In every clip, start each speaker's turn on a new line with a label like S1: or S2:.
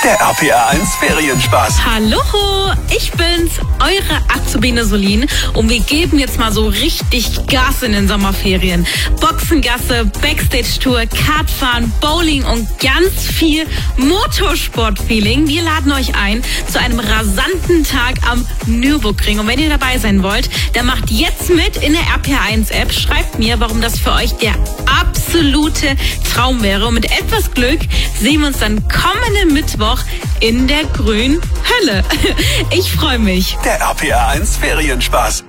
S1: Der RPR1 Ferienspaß.
S2: Hallo, ich bin's, eure Azubine Solin und wir geben jetzt mal so richtig Gas in den Sommerferien. Boxengasse, Backstage-Tour, Kartfahren, Bowling und ganz viel Motorsport-Feeling. Wir laden euch ein zu einem rasanten Tag am Nürburgring. Und wenn ihr dabei sein wollt, dann macht jetzt mit in der RPR1-App. Schreibt mir, warum das für euch der absolute Traum wäre. Und mit etwas Glück sehen wir uns dann kommenden Mittwoch in der grünen Hölle. Ich freue mich.
S1: Der RPR1 Ferienspaß.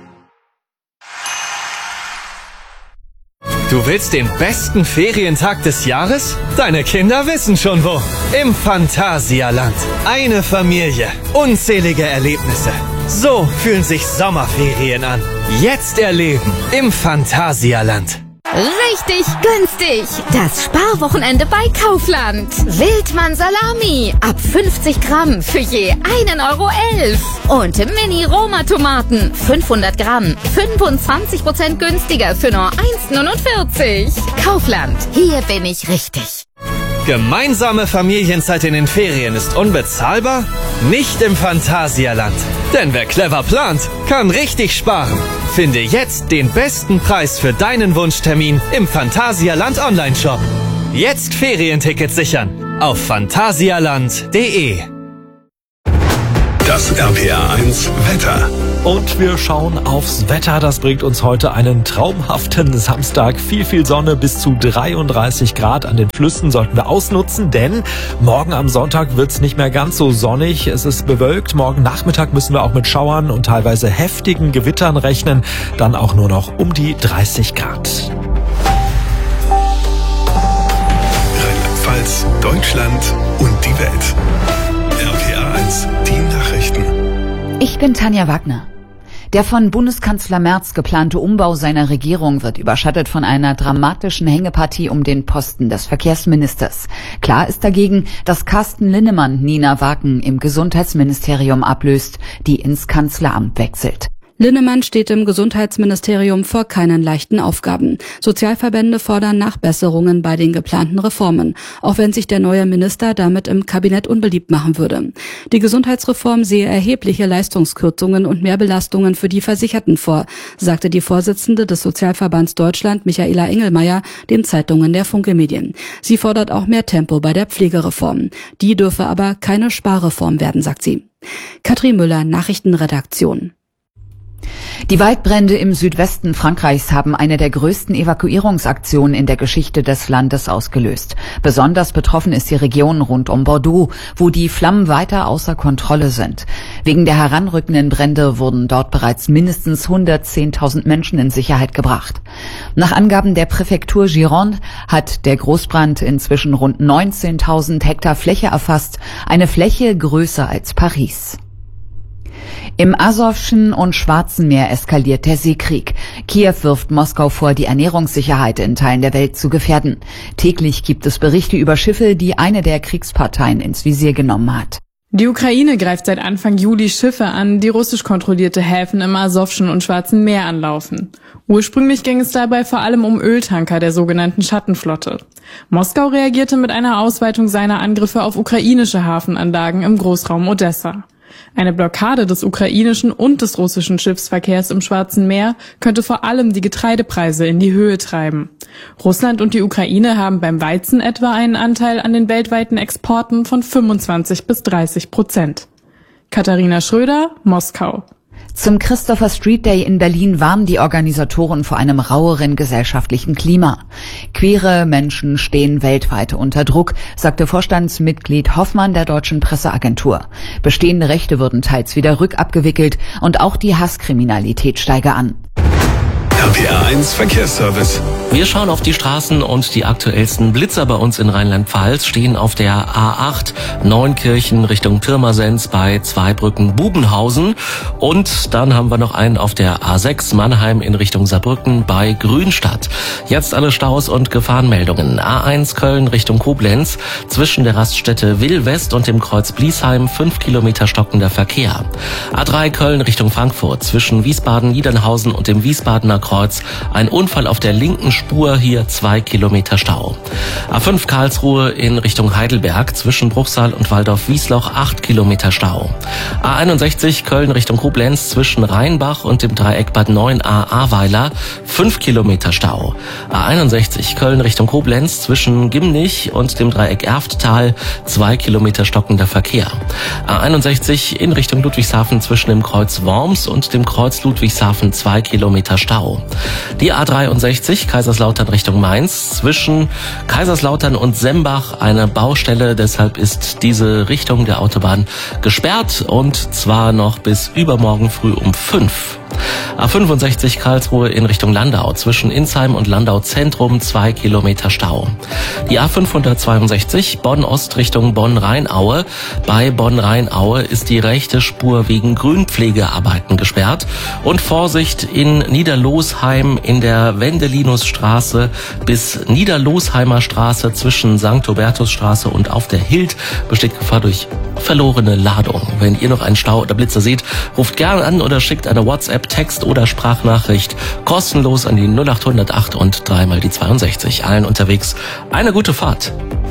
S3: Du willst den besten Ferientag des Jahres? Deine Kinder wissen schon wo. Im Phantasialand. Eine Familie. Unzählige Erlebnisse. So fühlen sich Sommerferien an. Jetzt erleben im Phantasialand.
S4: Richtig günstig! Das Sparwochenende bei Kaufland. Wildmann Salami ab 50 Gramm für je 1,11 €. Und Mini-Roma-Tomaten 500 Gramm 25% günstiger für nur 1,49 €. Kaufland, hier bin ich richtig.
S3: Gemeinsame Familienzeit in den Ferien ist unbezahlbar? Nicht im Phantasialand. Denn wer clever plant, kann richtig sparen. Finde jetzt den besten Preis für deinen Wunschtermin im Phantasialand Online-Shop. Jetzt Ferientickets sichern auf phantasialand.de.
S1: Das RPR1 Wetter.
S5: Und wir schauen aufs Wetter. Das bringt uns heute einen traumhaften Samstag. Viel Sonne, bis zu 33 Grad an den Flüssen sollten wir ausnutzen, denn morgen am Sonntag wird's nicht mehr ganz so sonnig. Es ist bewölkt. Morgen Nachmittag müssen wir auch mit Schauern und teilweise heftigen Gewittern rechnen. Dann auch nur noch um die 30 Grad.
S1: Rheinland-Pfalz, Deutschland und die Welt. RPR1, die Nachrichten.
S6: Ich bin Tanja Wagner. Der von Bundeskanzler Merz geplante Umbau seiner Regierung wird überschattet von einer dramatischen Hängepartie um den Posten des Verkehrsministers. Klar ist dagegen, dass Carsten Linnemann Nina Wagen im Gesundheitsministerium ablöst, die ins Kanzleramt wechselt.
S7: Linnemann steht im Gesundheitsministerium vor keinen leichten Aufgaben. Sozialverbände fordern Nachbesserungen bei den geplanten Reformen, auch wenn sich der neue Minister damit im Kabinett unbeliebt machen würde. Die Gesundheitsreform sehe erhebliche Leistungskürzungen und Mehrbelastungen für die Versicherten vor, sagte die Vorsitzende des Sozialverbands Deutschland, Michaela Engelmeier, den Zeitungen der Funke Medien. Sie fordert auch mehr Tempo bei der Pflegereform. Die dürfe aber keine Sparreform werden, sagt sie. Katrin Müller, Nachrichtenredaktion.
S6: Die Waldbrände im Südwesten Frankreichs haben eine der größten Evakuierungsaktionen in der Geschichte des Landes ausgelöst. Besonders betroffen ist die Region rund um Bordeaux, wo die Flammen weiter außer Kontrolle sind. Wegen der heranrückenden Brände wurden dort bereits mindestens 110.000 Menschen in Sicherheit gebracht. Nach Angaben der Präfektur Gironde hat der Großbrand inzwischen rund 19.000 Hektar Fläche erfasst, eine Fläche größer als Paris. Im Asowschen und Schwarzen Meer eskaliert der Seekrieg. Kiew wirft Moskau vor, die Ernährungssicherheit in Teilen der Welt zu gefährden. Täglich gibt es Berichte über Schiffe, die eine der Kriegsparteien ins Visier genommen hat.
S8: Die Ukraine greift seit Anfang Juli Schiffe an, die russisch kontrollierte Häfen im Asowschen und Schwarzen Meer anlaufen. Ursprünglich ging es dabei vor allem um Öltanker der sogenannten Schattenflotte. Moskau reagierte mit einer Ausweitung seiner Angriffe auf ukrainische Hafenanlagen im Großraum Odessa. Eine Blockade des ukrainischen und des russischen Schiffsverkehrs im Schwarzen Meer könnte vor allem die Getreidepreise in die Höhe treiben. Russland und die Ukraine haben beim Weizen etwa einen Anteil an den weltweiten Exporten von 25-30%. Katharina Schröder, Moskau.
S6: Zum Christopher Street Day in Berlin warnen die Organisatoren vor einem raueren gesellschaftlichen Klima. Queere Menschen stehen weltweit unter Druck, sagte Vorstandsmitglied Hoffmann der Deutschen Presseagentur. Bestehende Rechte würden teils wieder rückabgewickelt und auch die Hasskriminalität steige an.
S1: RPR1 Verkehrsservice.
S9: Wir schauen auf die Straßen und die aktuellsten Blitzer bei uns in Rheinland-Pfalz stehen auf der A8 Neunkirchen Richtung Pirmasens bei Zweibrücken-Bubenhausen. Und dann haben wir noch einen auf der A6 Mannheim in Richtung Saarbrücken bei Grünstadt. Jetzt alle Staus und Gefahrenmeldungen. A1 Köln Richtung Koblenz zwischen der Raststätte Will-West und dem Kreuz Bliesheim 5 Kilometer stockender Verkehr. A3 Köln Richtung Frankfurt zwischen Wiesbaden-Niedernhausen und dem Wiesbadener Kreuz Kreuz ein Unfall auf der linken Spur, hier 2 Kilometer Stau. A5 Karlsruhe in Richtung Heidelberg zwischen Bruchsal und Waldorf-Wiesloch 8 Kilometer Stau. A61 Köln Richtung Koblenz zwischen Rheinbach und dem Dreieck Bad 9a Ahrweiler 5 Kilometer Stau. A61 Köln Richtung Koblenz zwischen Gimnich und dem Dreieck Erfttal 2 Kilometer stockender Verkehr. A61 in Richtung Ludwigshafen zwischen dem Kreuz Worms und dem Kreuz Ludwigshafen 2 Kilometer Stau. Die A63 Kaiserslautern Richtung Mainz zwischen Kaiserslautern und Sembach eine Baustelle, deshalb ist diese Richtung der Autobahn gesperrt und zwar noch bis übermorgen früh um 5. A65 Karlsruhe in Richtung Landau zwischen Insheim und Landau Zentrum 2 Kilometer Stau. Die A562 Bonn-Ost Richtung Bonn-Rheinaue. Bei Bonn-Rheinaue ist die rechte Spur wegen Grünpflegearbeiten gesperrt. Und Vorsicht in Niederlosheim in der Wendelinusstraße bis Niederlosheimer Straße zwischen St. Hubertusstraße und auf der Hild besteht Gefahr durch verlorene Ladung. Wenn ihr noch einen Stau oder Blitzer seht, ruft gerne an oder schickt eine WhatsApp, Text oder Sprachnachricht kostenlos an die 0808 und 3 mal die 62. Allen unterwegs eine gute Fahrt.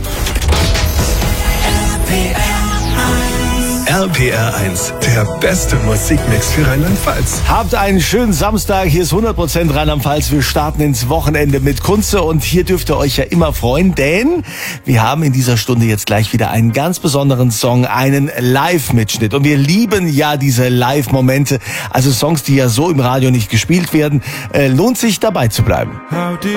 S1: RPR 1, der beste Musikmix für Rheinland-Pfalz.
S10: Habt einen schönen Samstag. Hier ist 100% Rheinland-Pfalz. Wir starten ins Wochenende mit Kunze und hier dürft ihr euch ja immer freuen, denn wir haben in dieser Stunde jetzt gleich wieder einen ganz besonderen Song, einen Live-Mitschnitt. Und wir lieben ja diese Live-Momente, also Songs, die ja so im Radio nicht gespielt werden. Lohnt sich dabei zu bleiben.